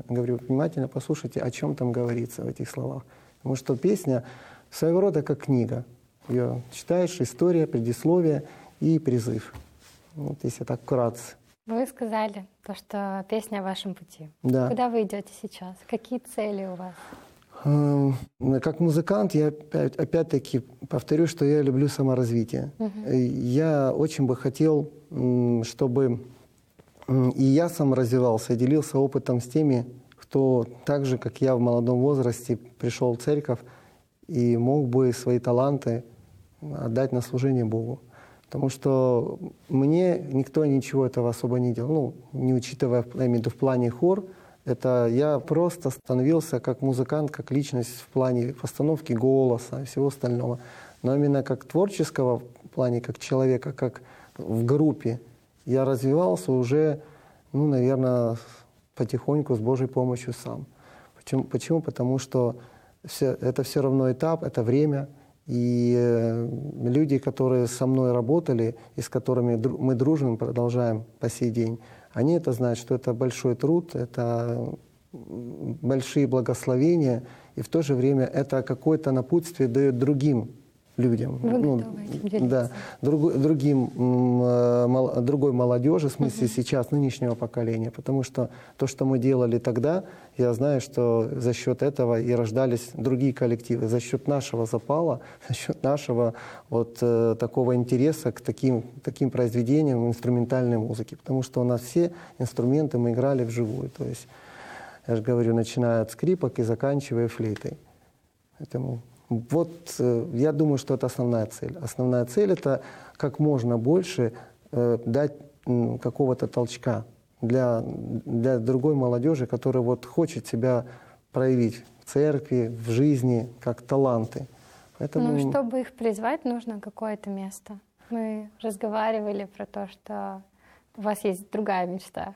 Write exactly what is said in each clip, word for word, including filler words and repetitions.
говорю, внимательно послушайте, о чем там говорится в этих словах. Потому что песня своего рода как книга. Ее читаешь, история, предисловие и призыв. Вот если так вкратце. Вы сказали, то, что песня о вашем пути. Да. Куда вы идете сейчас? Какие цели у вас? Как музыкант, я опять, опять-таки повторю, что я люблю саморазвитие. Угу. Я очень бы хотел, чтобы и я сам развивался, делился опытом с теми, кто так же, как я в молодом возрасте, пришел в церковь и мог бы свои таланты отдать на служение Богу. Потому что мне никто ничего этого особо не делал. Ну, не учитывая, я имею в виду в плане хор, это я просто становился как музыкант, как личность в плане постановки голоса и всего остального. Но именно как творческого в плане, как человека, как в группе, я развивался уже, ну, наверное, потихоньку с Божьей помощью сам. Почему? Почему? Потому что все, это все равно этап, это время. И э, люди, которые со мной работали и с которыми дру- мы дружим, продолжаем по сей день, они это знают, что это большой труд, это большие благословения, и в то же время это какое-то напутствие дает другим людям. Вы ну, готовы этим делиться? Да, друг, другим, мол, другой молодежи, в смысле uh-huh. сейчас, нынешнего поколения. Потому что то, что мы делали тогда, я знаю, что за счет этого и рождались другие коллективы, за счет нашего запала, за счет нашего вот э, такого интереса к таким, таким произведениям инструментальной музыки. Потому что у нас все инструменты мы играли вживую. То есть, я же говорю, начиная от скрипок и заканчивая флейтой. Поэтому вот э, я думаю, что это основная цель. Основная цель — это как можно больше э, дать м, какого-то толчка для, для другой молодежи, которая вот хочет себя проявить в церкви, в жизни, как таланты. Поэтому... Ну, чтобы их призвать, нужно какое-то место. Мы разговаривали про то, что у вас есть другая мечта.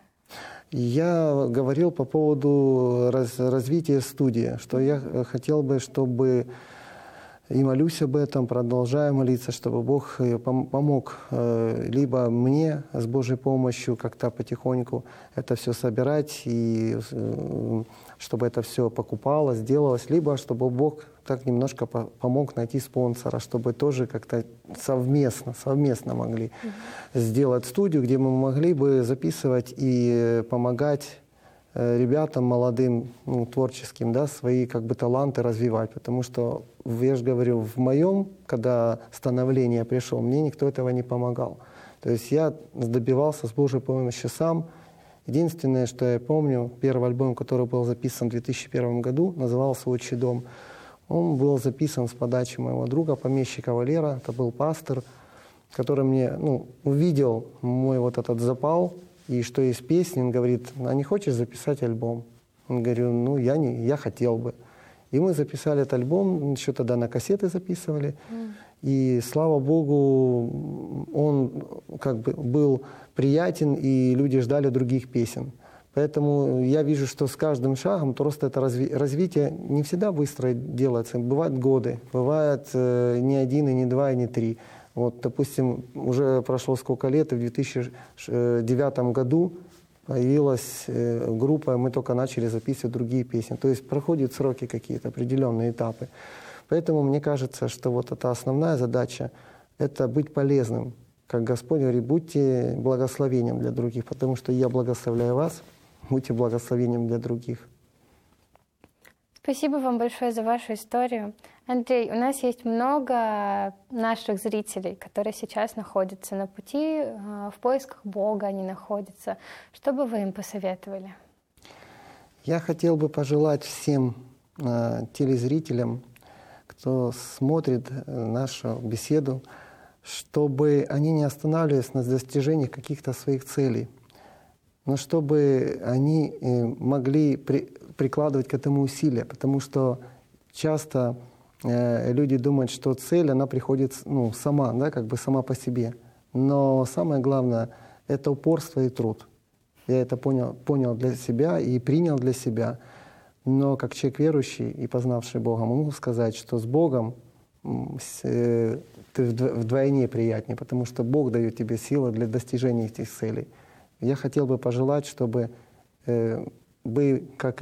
Я говорил по поводу раз, развития студии, что я хотел бы, чтобы, и молюсь об этом, продолжаю молиться, чтобы Бог помог либо мне с Божьей помощью как-то потихоньку это все собирать, и чтобы это все покупалось, делалось, либо чтобы Бог так немножко помог найти спонсора, чтобы тоже как-то совместно, совместно могли mm-hmm. сделать студию, где мы могли бы записывать и помогать ребятам молодым, ну, творческим, да, свои как бы таланты развивать. Потому что, я же говорю, в моем, когда становление пришел, мне никто этого не помогал. То есть я добивался с Божьей помощью сам. Единственное, что я помню, первый альбом, который был записан в две тысячи первом году, назывался «Отчий дом». Он был записан с подачи моего друга, помещика Валера. Это был пастор, который мне, ну, увидел мой вот этот запал, и что есть песни. Он говорит: а не хочешь записать альбом? Он говорю: ну, я, не, я хотел бы. И мы записали этот альбом, еще тогда на кассеты записывали. Mm. И, слава Богу, он как бы был приятен, и люди ждали других песен. Поэтому я вижу, что с каждым шагом просто это разви- развитие не всегда быстро делается. Бывают годы, бывает э, не один, и не два, и не три. Вот, допустим, уже прошло сколько лет, и в две тысячи девятом году появилась э, группа, мы только начали записывать другие песни. То есть проходят сроки какие-то, определенные этапы. Поэтому мне кажется, что вот эта основная задача — это быть полезным. Как Господь говорит: будьте благословением для других, потому что я благословляю вас, будьте благословением для других. Спасибо вам большое за вашу историю. Андрей, у нас есть много наших зрителей, которые сейчас находятся на пути, в поисках Бога они находятся. Что бы вы им посоветовали? Я хотел бы пожелать всем э, телезрителям, кто смотрит нашу беседу, чтобы они не останавливались на достижении каких-то своих целей, но чтобы они могли при, прикладывать к этому усилия, потому что часто э, люди думают, что цель, она приходит, ну, сама, да, как бы сама по себе. Но самое главное — это упорство и труд. Я это понял, понял для себя и принял для себя. Но как человек верующий и познавший Бога, могу сказать, что с Богом э, ты вдвойне приятнее, потому что Бог дает тебе силы для достижения этих целей. Я хотел бы пожелать, чтобы э, вы, как